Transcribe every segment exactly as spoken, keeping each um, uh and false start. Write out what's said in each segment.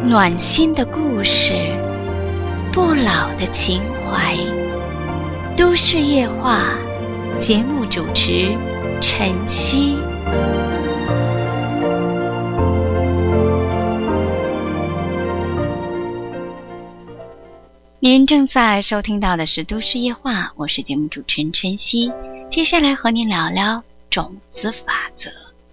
暖心的故事，不老的情怀。都市夜话，节目主持晨曦。您正在收听到的是都市夜话，我是节目主持人晨曦。接下来和您聊聊种子法则。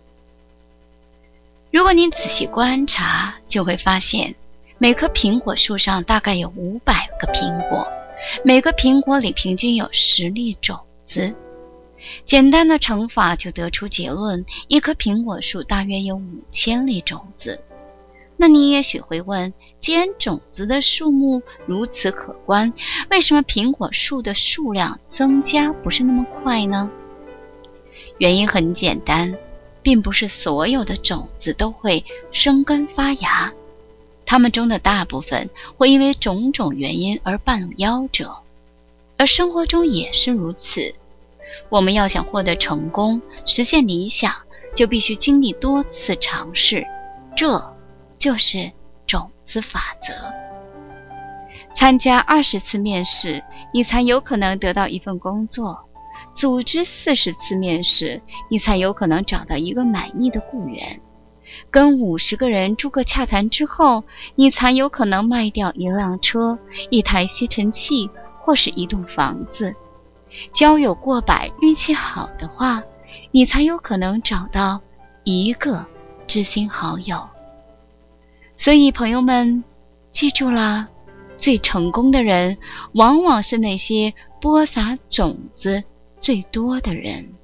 如果您仔细观察，就会发现每棵苹果树上大概有五百个苹果，每个苹果里平均有十粒种子。简单的乘法就得出结论，一棵苹果树大约有五千粒种子。那你也许会问，既然种子的数目如此可观，为什么苹果树的数量增加不是那么快呢？原因很简单，并不是所有的种子都会生根发芽，它们中的大部分会因为种种原因而半路夭折，而生活中也是如此。我们要想获得成功，实现理想，就必须经历多次尝试，这就是种子法则。参加二十次面试，你才有可能得到一份工作；组织四十次面试，你才有可能找到一个满意的雇员；跟五十个人逐个洽谈之后，你才有可能卖掉一辆车、一台吸尘器或是一栋房子；交友过百，运气好的话，你才有可能找到一个知心好友。所以朋友们，记住啦，最成功的人往往是那些播撒种子最多的人。